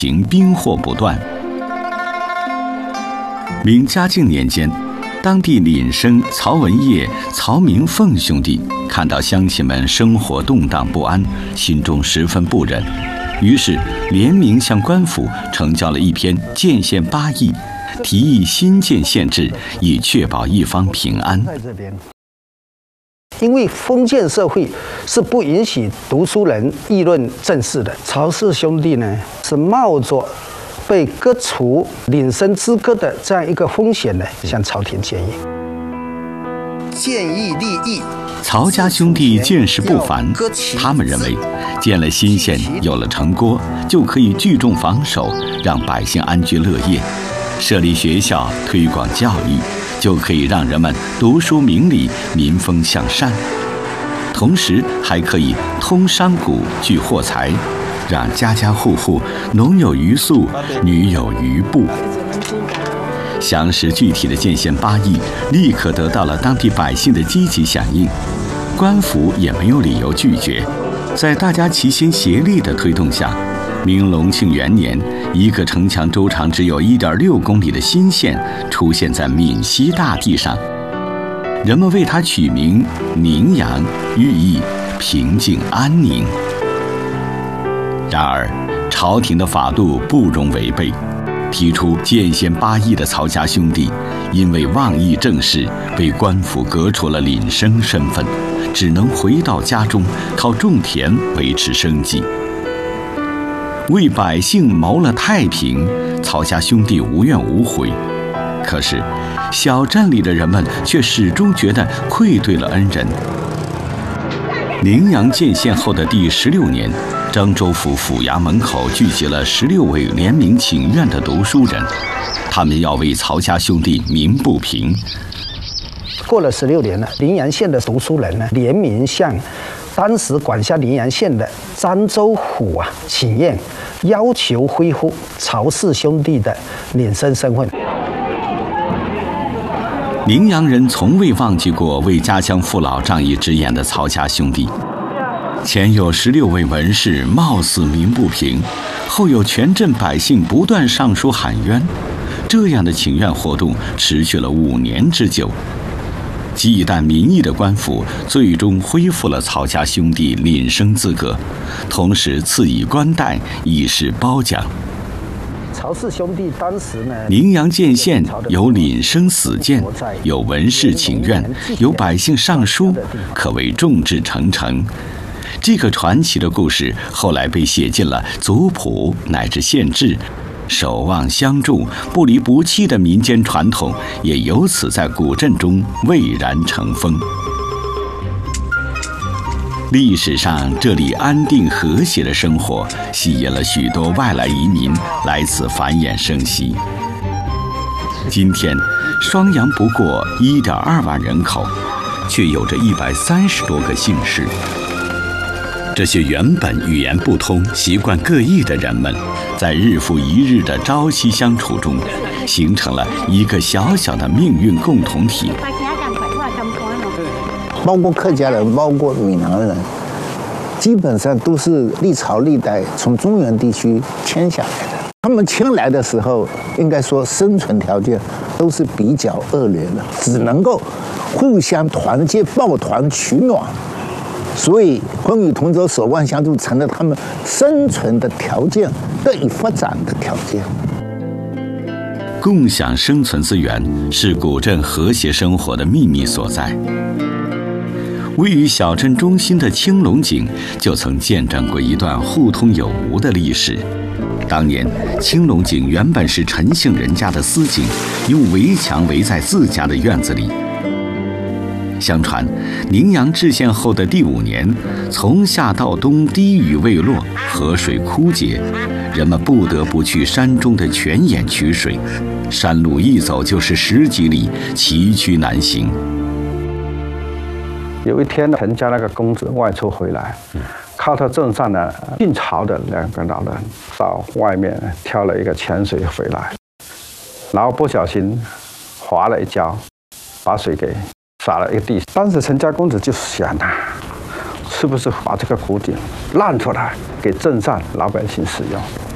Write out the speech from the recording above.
兵祸不断。明嘉靖年间，当地廪生曹文业、曹明凤兄弟看到乡亲们生活动荡不安，心中十分不忍，于是联名向官府呈交了一篇建县8议，提议新建县制，以确保一方平安。 因为封建社会是不允许读书人议论政事的，曹氏兄弟呢是冒着被割除廪生资格的这样一个风险呢，向朝廷建议立议。 曹家兄弟见识不凡，他们认为建了新县，有了城郭，就可以聚众防守，让百姓安居乐业；设立学校，推广教育，就可以让人们读书明理，民风向善。同时还可以通商贾，聚货财，让家家户户农有余粟，女有余布。详实具体的建县8议立刻得到了当地百姓的积极响应，官府也没有理由拒绝。在大家齐心协力的推动下，明隆庆元年，一个城墙周长只有1.6公里的新县出现在闽西大地上，人们为它取名宁阳，寓意平静安宁。然而，朝廷的法度不容违背，提出建县8议的曹家兄弟，因为妄议政事，被官府革除了廪生身份，只能回到家中，靠种田维持生计。为百姓谋了太平，曹家兄弟无怨无悔。可是，小镇里的人们却始终觉得愧对了恩人。宁阳建县后的第16年，漳州府府衙门口聚集了16位联名请愿的读书人，他们要为曹家兄弟鸣不平。 过了16年了，宁阳县的读书人呢，联名向当时管辖宁阳县的漳州府请愿，要求恢复曹氏兄弟的廪生身份。 宁阳人从未忘记过为家乡父老仗义直言的曹家兄弟。前有16位文士冒死鸣不平，后有全镇百姓不断上书喊冤，这样的请愿活动持续了5年之久。忌惮民意的官府最终恢复了曹家兄弟廪生资格，同时赐以官带，以示褒奖。 曹氏兄弟当时呢， 宁阳建县有廪生死谏，有文士请愿，有百姓上书，可谓众志成城。这个传奇的故事后来被写进了族谱乃至县志，守望相助、不离不弃的民间传统也由此在古镇中蔚然成风。历史上，这里安定和谐的生活吸引了许多外来移民来此繁衍生息。今天，双阳不过1.2万人口，却有着130多个姓氏。这些原本语言不通、习惯各异的人们，在日复一日的朝夕相处中，形成了一个小小的命运共同体。 包括客家人，包括闽南人，基本上都是历朝历代从中原地区迁下来的。他们迁来的时候，应该说生存条件都是比较恶劣的，只能够互相团结、抱团取暖。所以，风雨同舟、守望相助，成了他们生存的条件、得以发展的条件。 共享生存资源是古镇和谐生活的秘密所在。位于小镇中心的青龙井就曾见证过一段互通有无的历史。当年，青龙井原本是陈姓人家的私井，用围墙围在自家的院子里。相传，宁阳制县后的第5年，从夏到冬滴雨未落，河水枯竭，人们不得不去山中的泉眼取水，山路一走就是10几里，崎岖难行。 有一天，陈家那个公子外出回来，看到镇上的晋朝的2个老人到外面挑了一个泉水回来，然后不小心滑了一跤，把水给洒了一个地。当时陈家公子就想是不是把这个湖井让出来给镇上老百姓使用？